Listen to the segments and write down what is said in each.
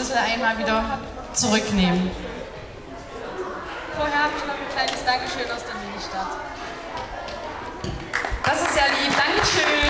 Schlüssel einmal wieder zurücknehmen. Vorher habe ich noch ein kleines Dankeschön aus der Ministadt. Das ist ja lieb. Dankeschön.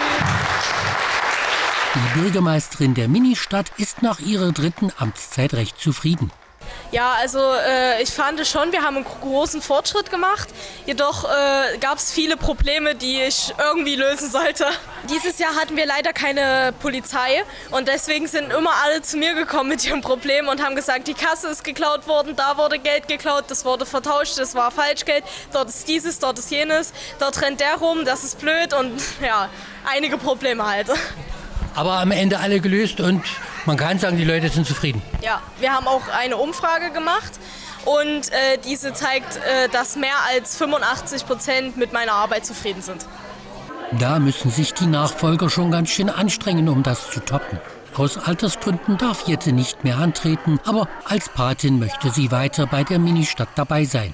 Die Bürgermeisterin der Ministadt ist nach ihrer 3. Amtszeit recht zufrieden. Ja, also ich fand schon, wir haben einen großen Fortschritt gemacht. Jedoch gab es viele Probleme, die ich irgendwie lösen sollte. Dieses Jahr hatten wir leider keine Polizei und deswegen sind immer alle zu mir gekommen mit ihrem Problem und haben gesagt, die Kasse ist geklaut worden, da wurde Geld geklaut, das wurde vertauscht, das war Falschgeld, dort ist dieses, dort ist jenes, dort rennt der rum, das ist blöd und ja, einige Probleme halt. Aber am Ende alle gelöst und man kann sagen, die Leute sind zufrieden. Ja, wir haben auch eine Umfrage gemacht und diese zeigt, dass mehr als 85% mit meiner Arbeit zufrieden sind. Da müssen sich die Nachfolger schon ganz schön anstrengen, um das zu toppen. Aus Altersgründen darf Jette nicht mehr antreten, aber als Patin möchte sie weiter bei der Ministadt dabei sein.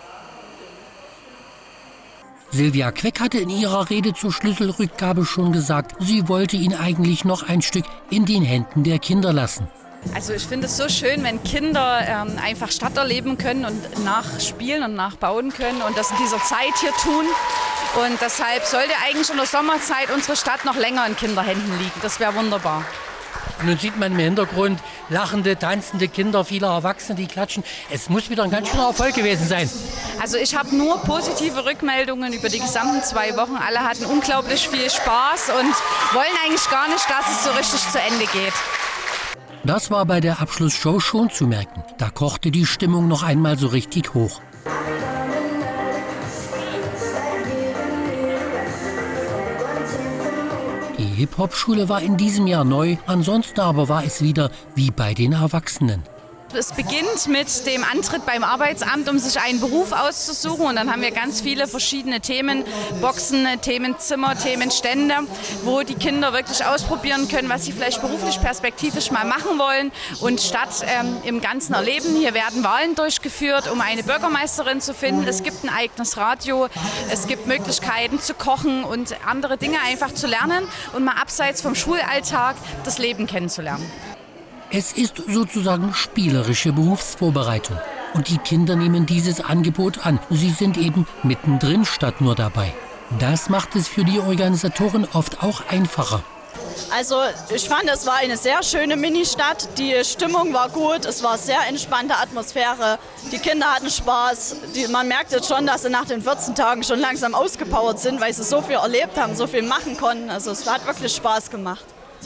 Silvia Queck hatte in ihrer Rede zur Schlüsselrückgabe schon gesagt, sie wollte ihn eigentlich noch ein Stück in den Händen der Kinder lassen. Also ich finde es so schön, wenn Kinder einfach Stadt erleben können und nachspielen und nachbauen können und das in dieser Zeit hier tun. Und deshalb sollte eigentlich in der Sommerzeit unsere Stadt noch länger in Kinderhänden liegen. Das wäre wunderbar. Und nun sieht man im Hintergrund lachende, tanzende Kinder, viele Erwachsene, die klatschen. Es muss wieder ein ganz schöner Erfolg gewesen sein. Also ich habe nur positive Rückmeldungen über die gesamten 2 Wochen. Alle hatten unglaublich viel Spaß und wollen eigentlich gar nicht, dass es so richtig zu Ende geht. Das war bei der Abschlussshow schon zu merken. Da kochte die Stimmung noch einmal so richtig hoch. Die Hip-Hop-Schule war in diesem Jahr neu, ansonsten aber war es wieder wie bei den Erwachsenen. Es beginnt mit dem Antritt beim Arbeitsamt, um sich einen Beruf auszusuchen. Und dann haben wir ganz viele verschiedene Themen, Boxen, Themenzimmer, Themenstände, wo die Kinder wirklich ausprobieren können, was sie vielleicht beruflich perspektivisch mal machen wollen. Und statt im Ganzen erleben, hier werden Wahlen durchgeführt, um eine Bürgermeisterin zu finden. Es gibt ein eigenes Radio, es gibt Möglichkeiten zu kochen und andere Dinge einfach zu lernen und mal abseits vom Schulalltag das Leben kennenzulernen. Es ist sozusagen spielerische Berufsvorbereitung. Und die Kinder nehmen dieses Angebot an. Sie sind eben mittendrin statt nur dabei. Das macht es für die Organisatoren oft auch einfacher. Also ich fand, es war eine sehr schöne Ministadt. Die Stimmung war gut, es war sehr entspannte Atmosphäre. Die Kinder hatten Spaß. Man merkt jetzt schon, dass sie nach den 14 Tagen schon langsam ausgepowert sind, weil sie so viel erlebt haben, so viel machen konnten. Also es hat wirklich Spaß gemacht.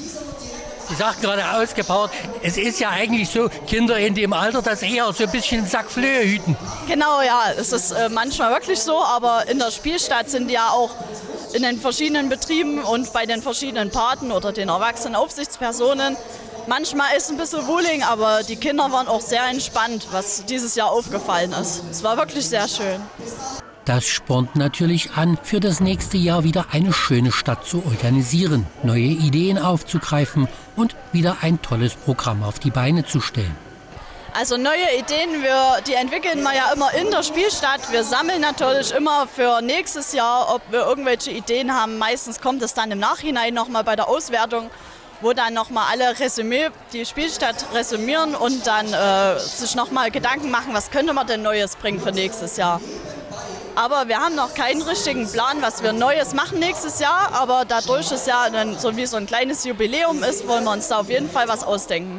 Sie sagten gerade ausgepowert, es ist ja eigentlich so, Kinder in dem Alter, das eher so ein bisschen Sack Flöhe hüten. Genau, ja, es ist manchmal wirklich so, aber in der Spielstadt sind ja auch in den verschiedenen Betrieben und bei den verschiedenen Paten oder den erwachsenen Aufsichtspersonen. Manchmal ist ein bisschen Wuling, aber die Kinder waren auch sehr entspannt, was dieses Jahr aufgefallen ist. Es war wirklich sehr schön. Das spornt natürlich an, für das nächste Jahr wieder eine schöne Stadt zu organisieren, neue Ideen aufzugreifen und wieder ein tolles Programm auf die Beine zu stellen. Also neue Ideen, die entwickeln wir ja immer in der Spielstadt. Wir sammeln natürlich immer für nächstes Jahr, ob wir irgendwelche Ideen haben. Meistens kommt es dann im Nachhinein nochmal bei der Auswertung, wo dann nochmal alle die Spielstadt resümieren und dann sich nochmal Gedanken machen, was könnte man denn Neues bringen für nächstes Jahr. Aber wir haben noch keinen richtigen Plan, was wir Neues machen nächstes Jahr. Aber dadurch es ja so ein kleines Jubiläum ist, wollen wir uns da auf jeden Fall was ausdenken.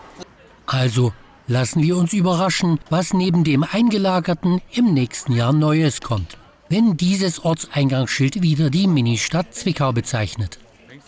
Also lassen wir uns überraschen, was neben dem Eingelagerten im nächsten Jahr Neues kommt. Wenn dieses Ortseingangsschild wieder die Ministadt Zwickau bezeichnet.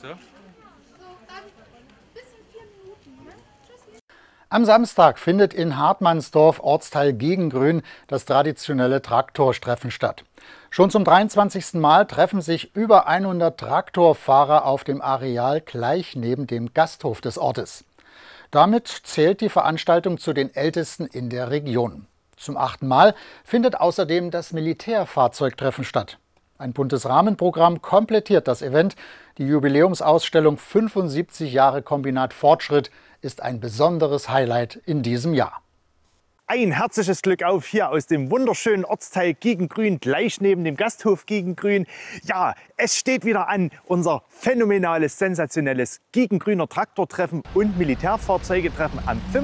Am Samstag findet in Hartmannsdorf, Ortsteil Gegengrün, das traditionelle Traktortreffen statt. Schon zum 23. Mal treffen sich über 100 Traktorfahrer auf dem Areal gleich neben dem Gasthof des Ortes. Damit zählt die Veranstaltung zu den ältesten in der Region. Zum 8. Mal findet außerdem das Militärfahrzeugtreffen statt. Ein buntes Rahmenprogramm komplettiert das Event. Die Jubiläumsausstellung 75 Jahre Kombinat Fortschritt ist ein besonderes Highlight in diesem Jahr. Ein herzliches Glück auf hier aus dem wunderschönen Ortsteil Gegengrün, gleich neben dem Gasthof Gegengrün. Ja, es steht wieder an, unser phänomenales, sensationelles Gegengrüner Traktortreffen und Militärfahrzeugetreffen am